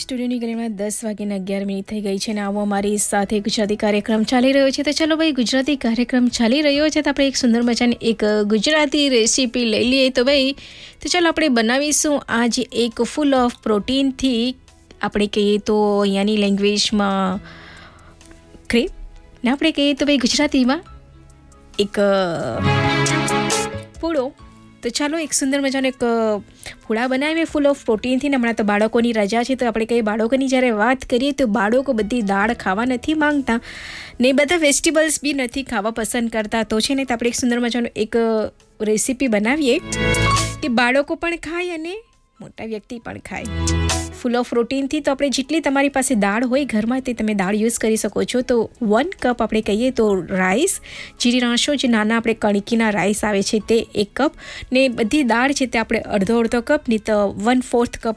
સ્ટુડિયોની ગલીમાં 10:11 થઈ ગઈ છે ને આવો અમારી સાથે ગુજરાતી કાર્યક્રમ ચાલી રહ્યો છે. તો ચલો ભાઈ, ગુજરાતી કાર્યક્રમ ચાલી રહ્યો છે તો આપણે એક સુંદર મજાની એક ગુજરાતી રેસીપી લઈ લઈએ. તો ભાઈ, તો ચાલો આપણે બનાવીશું આજે એક ફૂલ ઓફ પ્રોટીનથી, આપણે કહીએ તો અહીંયાની લેંગ્વેજમાં ક્રેપ ને આપણે કહીએ તો ભાઈ ગુજરાતીમાં એક પૂળો. તો ચાલો એક સુંદર મજાનો એક પૂળા બનાવીએ ફૂલ ઓફ પ્રોટીનથી. હમણાં તો બાળકોની રજા છે તો આપણે કહીએ બાળકોની જ્યારે વાત કરીએ તો બાળકો બધી દાળ ખાવા નથી માંગતા ને બધા વેજીટેબલ્સ બી નથી ખાવા પસંદ કરતા. તો છે ને તો આપણે એક સુંદર મજાનો એક રેસીપી બનાવીએ કે બાળકો પણ ખાય અને મોટા વ્યક્તિ પણ ખાય ફૂલ ઓફ પ્રોટીનથી. તો આપણે જેટલી તમારી પાસે દાળ હોય ઘરમાં તે તમે દાળ યુઝ કરી શકો છો. તો 1 કપ આપણે કહીએ તો રાઈસ, જીરી રાણશો જે નાના આપણે કણકીના રાઈસ આવે છે તે 1 કપ ને બધી દાળ છે તે આપણે અડધો કપ નહીં તો 1/4 કપ